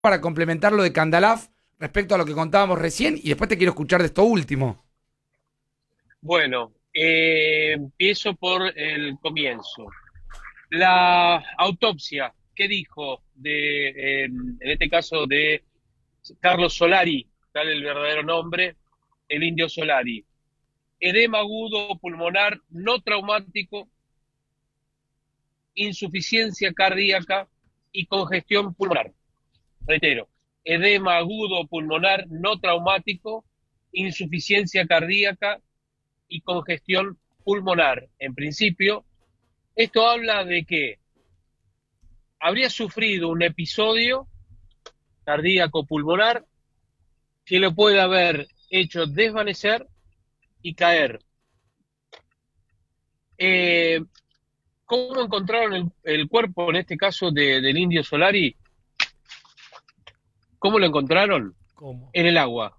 para complementar lo de Candalaf respecto a lo que contábamos recién y después te quiero escuchar de esto último. Bueno, empiezo por el comienzo. La autopsia, ¿qué dijo en este caso de Carlos Solari, tal el verdadero nombre, el Indio Solari? Edema agudo pulmonar no traumático, insuficiencia cardíaca y congestión pulmonar. Reitero, edema agudo pulmonar no traumático, insuficiencia cardíaca y congestión pulmonar. En principio, esto habla de que habría sufrido un episodio cardíaco pulmonar que lo puede haber hecho desvanecer y caer. ¿Cómo encontraron el cuerpo, en este caso del Indio Solari? ¿Cómo lo encontraron? ¿Cómo? En el agua.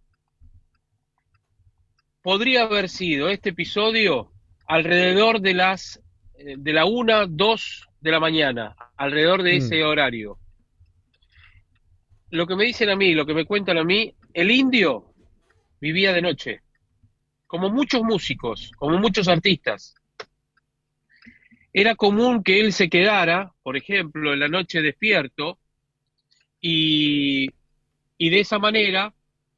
Podría haber sido este episodio alrededor de la 1, 2 de la mañana, alrededor de ese horario. Lo que me dicen a mí, lo que me cuentan a mí, el indio vivía de noche, como muchos músicos, como muchos artistas. Era común que él se quedara, por ejemplo, en la noche despierto y de esa manera,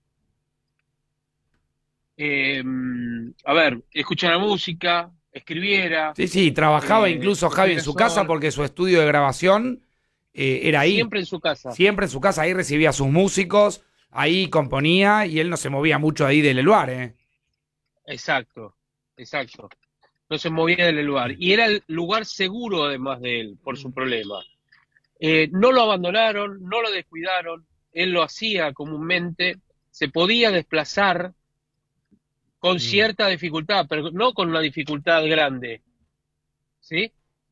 escuchara música, escribiera. Sí, trabajaba incluso Javi en su casa porque su estudio de grabación era ahí. Siempre en su casa. Siempre en su casa, ahí recibía a sus músicos, ahí componía y él no se movía mucho ahí del lugar. Exacto. No se movía del lugar. Y era el lugar seguro además de él, por su problema. No lo abandonaron, no lo descuidaron, él lo hacía comúnmente, se podía desplazar con cierta dificultad, pero no con una dificultad grande. ¿Sí?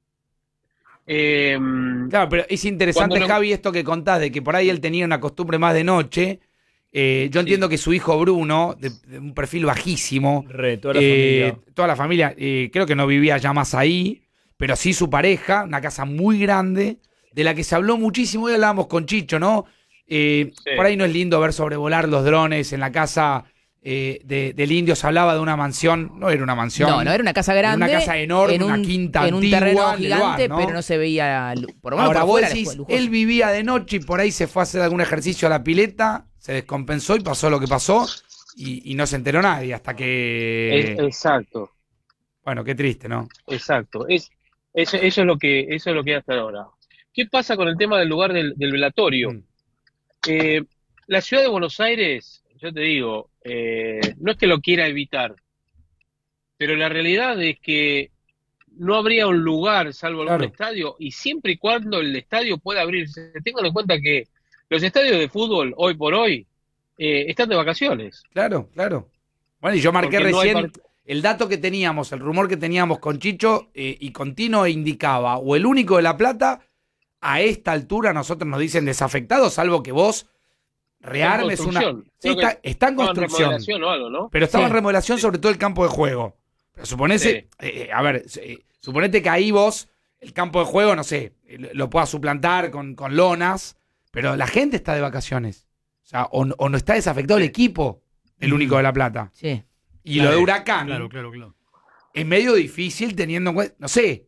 Claro, pero es interesante, Javi, esto que contás de que por ahí él tenía una costumbre más de noche. Yo entiendo que su hijo Bruno, de un perfil bajísimo, toda la familia, creo que no vivía ya más ahí, pero sí su pareja, una casa muy grande, de la que se habló muchísimo. Hoy hablábamos con Chicho, ¿no? Por ahí no es lindo ver sobrevolar los drones en la casa del Indio. Se hablaba de una mansión, no era una mansión. No, era una casa grande. Una casa enorme, una quinta en un antigua, terreno gigante, lugar, ¿no? pero no se veía, por lo menos Ahora por vos fuera, decís, lujoso. él vivía de noche y por ahí se fue a hacer algún ejercicio a la pileta, se descompensó y pasó lo que pasó y no se enteró nadie hasta que... Exacto. Bueno, qué triste, ¿no? Exacto. Eso es lo que hay hasta ahora. ¿Qué pasa con el tema del lugar del velatorio? La ciudad de Buenos Aires, yo te digo, no es que lo quiera evitar, pero la realidad es que no habría un lugar salvo algún estadio, y siempre y cuando el estadio pueda abrirse. Tengan en cuenta que los estadios de fútbol, hoy por hoy, están de vacaciones. Claro. Bueno, y yo marqué recién el dato que teníamos, el rumor que teníamos con Chicho, y Continuo indicaba, o el único de La Plata, a esta altura a nosotros nos dicen desafectados, salvo que vos rearmes una... Sí, está en construcción. En remodelación o algo, ¿no? Pero estaba en remodelación sobre todo el campo de juego. Pero suponete que ahí vos, el campo de juego, no sé, lo puedas suplantar con lonas, pero la gente está de vacaciones. O sea, o no está desafectado el equipo, el único de La Plata. Sí. Y lo de Huracán Claro. es medio difícil teniendo en cuenta, no sé,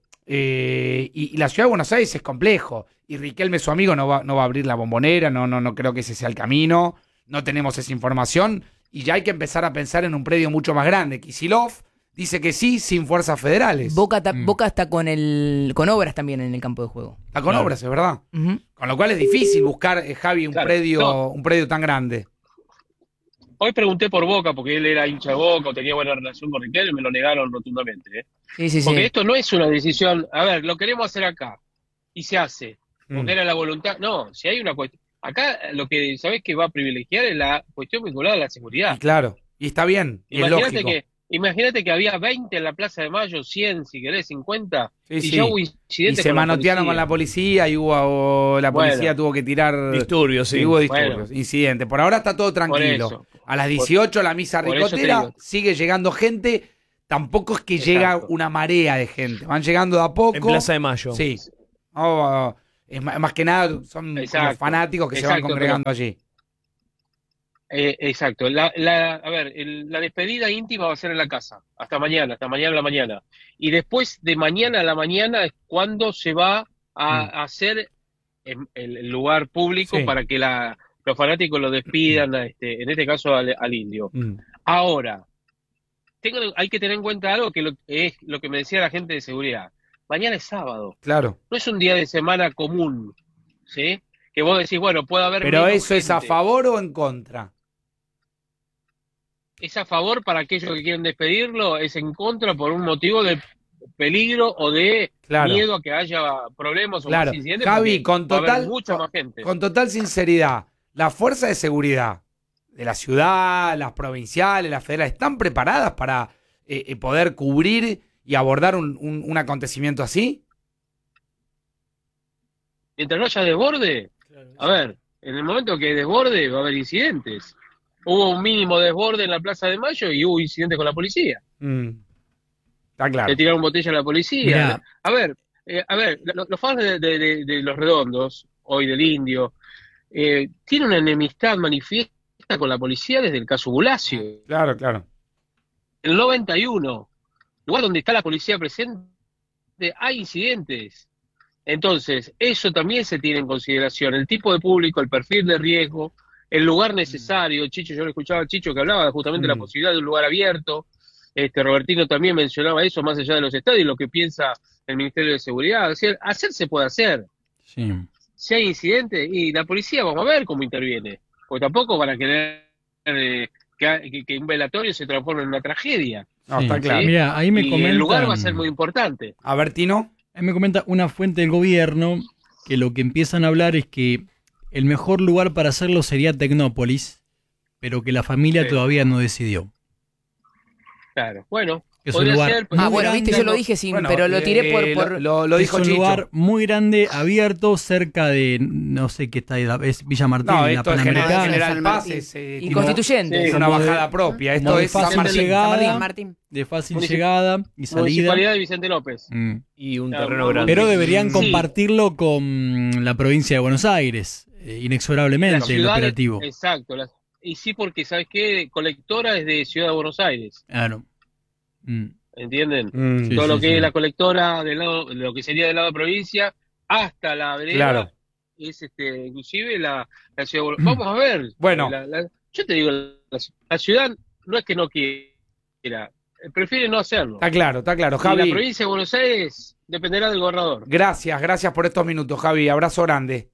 y la ciudad de Buenos Aires es complejo. Y Riquelme, su amigo, no va a abrir la Bombonera, no creo que ese sea el camino. No tenemos esa información. Y ya hay que empezar a pensar en un predio mucho más grande. Kicillof dice que sí, sin fuerzas federales. Boca está con obras también en el campo de juego. Está con obras, es verdad. Con lo cual es difícil buscar, Javi, un predio tan grande. Hoy pregunté por Boca, porque él era hincha de Boca o tenía buena relación con Riquelme, me lo negaron rotundamente. Sí. Porque esto no es una decisión, a ver, lo queremos hacer acá, y se hace, porque era la voluntad. No, si hay una cuestión, acá lo que sabés que va a privilegiar es la cuestión vinculada a la seguridad. Y claro, y está bien, y es lógico. Imagínate que había 20 en la Plaza de Mayo, 100, si querés, 50, ya hubo incidentes. Y se manotearon con la policía y la policía tuvo que tirar... Disturbios, sí. Y hubo disturbios, incidentes. Por ahora está todo tranquilo. A las 18 la misa ricotera, sigue llegando gente. Tampoco es que llega una marea de gente. Van llegando de a poco. En Plaza de Mayo. Sí. Es más que nada, son como fanáticos que se van congregando allí. Exacto. La despedida íntima va a ser en la casa, hasta mañana a la mañana. Y después de mañana a la mañana es cuando se va a hacer el lugar público para que los fanáticos lo despidan, en este caso al indio. Ahora, hay que tener en cuenta algo que es lo que me decía la gente de seguridad. Mañana es sábado. Claro. No es un día de semana común, ¿sí? Que vos decís, bueno, puede haber... Pero eso gente. ¿Es a favor o en contra? Es a favor para aquellos que quieren despedirlo, es en contra por un motivo de peligro o de miedo a que haya problemas o más incidentes. Javi, con mucha más gente. Con total sinceridad, la fuerza de seguridad de la ciudad, las provinciales, las federales, ¿están preparadas para poder cubrir y abordar un acontecimiento así? Mientras no haya desborde, a ver, en el momento que hay desborde va a haber incidentes. Hubo un mínimo desborde en la Plaza de Mayo y hubo incidentes con la policía. Está claro. Le tiraron botella a la policía. Mirá. A ver, los fans de Los Redondos, hoy del Indio, tienen una enemistad manifiesta con la policía desde el caso Bulacio. Claro. En el 91, lugar donde está la policía presente, hay incidentes. Entonces, eso también se tiene en consideración. El tipo de público, el perfil de riesgo, el lugar necesario. Chicho, yo le escuchaba a Chicho que hablaba justamente de la posibilidad de un lugar abierto. Robertino también mencionaba eso, más allá de los estadios, lo que piensa el Ministerio de Seguridad. O sea, hacer se puede hacer. Sí. Si hay incidentes, y la policía, vamos a ver cómo interviene. Porque tampoco van a querer que un velatorio se transforme en una tragedia. No, está claro. ¿Sí? Mira, ahí me comentan, el lugar va a ser muy importante. A ver, Tino. Ahí me comenta una fuente del gobierno que lo que empiezan a hablar es que el mejor lugar para hacerlo sería Tecnópolis, pero que la familia todavía no decidió. Claro, bueno. Es un lugar bueno, viste, yo lo dije pero lo tiré por lo dijo es un Chicho. lugar muy grande, abierto, cerca de, no sé qué está, es Villa Martín, no, la esto es Panamericana. General Paz y Constituyente. Es una bajada propia. Esto es fácil San Martín. llegada, Martín. de fácil llegada y salida. Municipalidad de Vicente López. Y un terreno grande. Pero deberían compartirlo con la provincia de Buenos Aires, inexorablemente el operativo. Exacto. Y sí, porque, ¿sabes qué? Colectora es de Ciudad de Buenos Aires. Claro. ¿Entienden? Sí, todo lo que sí. es la colectora del lado, lo que sería del lado de provincia hasta la vereda es inclusive la ciudad. Vamos a ver. Bueno, yo te digo, la ciudad no es que no quiera, prefiere no hacerlo. Está claro, Javi. Y la provincia de Buenos Aires dependerá del gobernador. Gracias por estos minutos, Javi. Abrazo grande.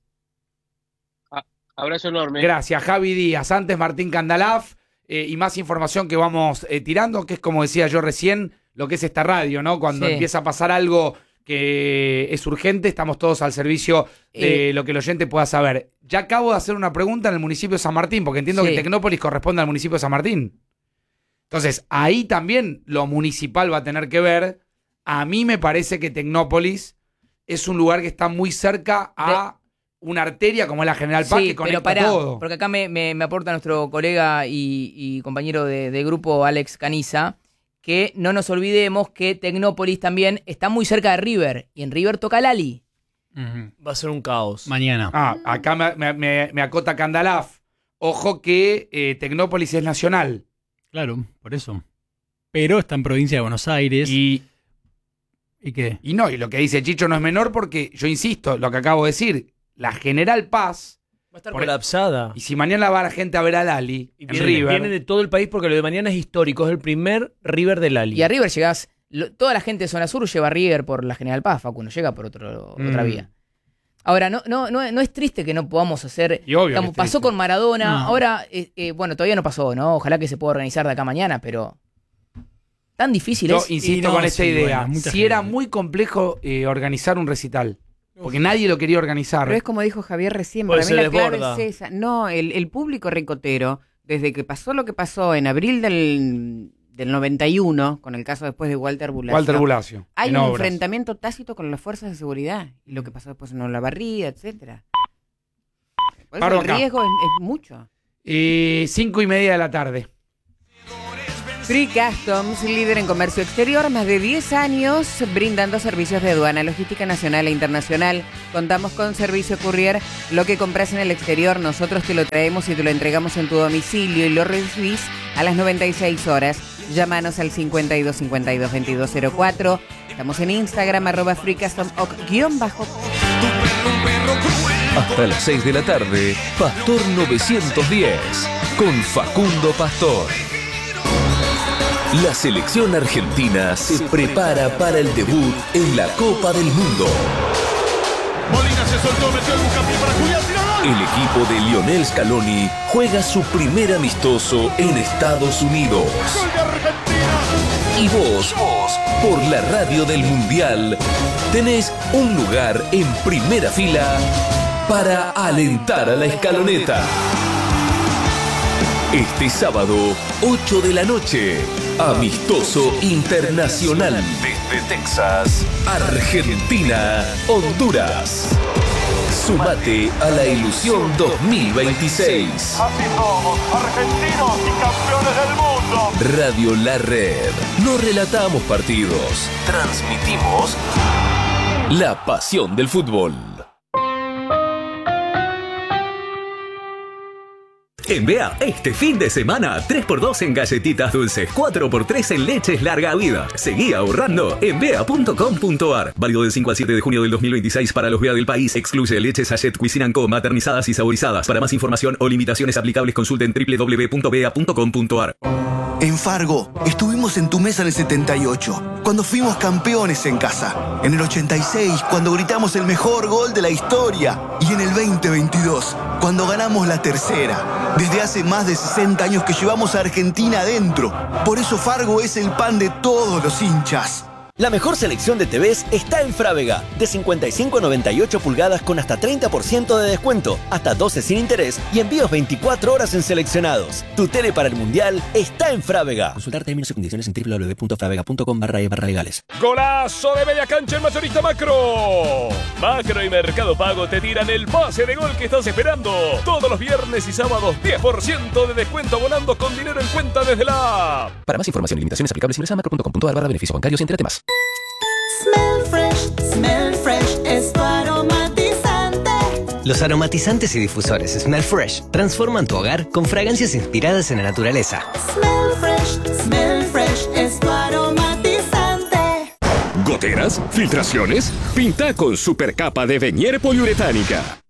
Abrazo enorme. Gracias, Javi Díaz. Antes Martín Candalaf y más información que vamos tirando, que es como decía yo recién, lo que es esta radio, ¿no? Cuando empieza a pasar algo que es urgente, estamos todos al servicio de lo que el oyente pueda saber. Ya acabo de hacer una pregunta en el municipio de San Martín, porque entiendo que Tecnópolis corresponde al municipio de San Martín. Entonces, ahí también lo municipal va a tener que ver. A mí me parece que Tecnópolis es un lugar que está muy cerca a una arteria como es la General Paz, que conecta todo. Porque acá me aporta nuestro colega y compañero de grupo Alex Caniza, que no nos olvidemos que Tecnópolis también está muy cerca de River, y en River toca Lali. Va a ser un caos. Mañana. Acá me acota Candalaf. Ojo que Tecnópolis es nacional. Claro, por eso. Pero está en provincia de Buenos Aires. ¿Y qué? Y lo que dice Chicho no es menor porque, yo insisto, lo que acabo de decir, la General Paz va a estar colapsada. Y si mañana va la gente a ver a Lali, River. Viene de todo el país porque lo de mañana es histórico. Es el primer River de Lali. Y a River llegás, toda la gente de zona sur lleva a River por la General Paz, Facu, no llega por otra vía. Ahora, no es triste que no podamos hacer, como pasó con Maradona, ahora, bueno, todavía no pasó, ¿no? Ojalá que se pueda organizar de acá mañana, pero tan difícil es. Yo insisto con esta idea, si era muy complejo organizar un recital, porque nadie lo quería organizar. Pero es como dijo Javier recién, para mí la clave es esa. No, el público ricotero, desde que pasó lo que pasó en abril del 91, con el caso después de Walter Bulacio. Hay un enfrentamiento tácito con las fuerzas de seguridad. Y lo que pasó después en Olavarría, etcétera. Por eso el riesgo es mucho. 5:30 de la tarde. Free Customs, líder en comercio exterior, más de 10 años brindando servicios de aduana, logística nacional e internacional. Contamos con servicio courier. Lo que compras en el exterior, nosotros te lo traemos y te lo entregamos en tu domicilio y lo recibís a las 96 horas. Llámanos al 52 52 2204. Estamos en Instagram, @freecustom_. Hasta las 6 de la tarde, Pastor 910, con Facundo Pastor. La selección argentina se prepara para el debut en la Copa del Mundo. Molina se soltó, metió el buscapié para Julián. El equipo de Lionel Scaloni juega su primer amistoso en Estados Unidos. ¡Gol de Argentina! Y vos, por la radio del Mundial, tenés un lugar en primera fila para alentar a la escaloneta. Este sábado, 8 de la noche, amistoso internacional desde Texas, Argentina, Honduras. Sumate a la ilusión 2026. Así somos, argentinos y campeones del mundo. Radio La Red. No relatamos partidos, transmitimos la pasión del fútbol. En BEA, este fin de semana, 3x2 en galletitas dulces, 4x3 en leches larga vida. Seguí ahorrando en bea.com.ar. Válido del 5 al 7 de junio del 2026 para los BEA del país. Excluye leches Sachet Cuisinant Co, maternizadas y saborizadas. Para más información o limitaciones aplicables, consulten www.bea.com.ar. En Fargo, estuvimos en tu mesa en el 78, cuando fuimos campeones en casa. En el 86, cuando gritamos el mejor gol de la historia. Y en el 2022, cuando ganamos la tercera. Desde hace más de 60 años que llevamos a Argentina adentro. Por eso Fargo es el pan de todos los hinchas. La mejor selección de TVs está en Frávega. De 55 a 98 pulgadas con hasta 30% de descuento, hasta 12 sin interés y envíos 24 horas en seleccionados. Tu tele para el Mundial está en Frávega. Consultar términos y condiciones en www.fravega.com/legales. ¡Golazo de media cancha en Mayorista Macro! Macro y Mercado Pago te tiran el pase de gol que estás esperando. Todos los viernes y sábados, 10% de descuento abonando con dinero en cuenta desde la app. Para más información y limitaciones aplicables, ingresa a macro.com.ar/beneficios bancarios y entrete más. Smell Fresh es tu aromatizante. Los aromatizantes y difusores Smell Fresh transforman tu hogar con fragancias inspiradas en la naturaleza. Smell Fresh es tu aromatizante. ¿Goteras? ¿Filtraciones? Pinta con supercapa de Venier poliuretánica.